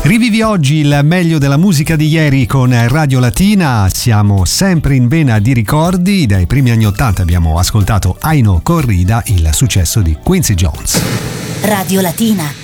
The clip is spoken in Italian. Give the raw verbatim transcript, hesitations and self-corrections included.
Rivivi oggi il meglio della musica di ieri con Radio Latina. Siamo sempre in vena di ricordi. Dai primi anni ottanta abbiamo ascoltato Aino Corrida, il successo di Quincy Jones. Radio Latina.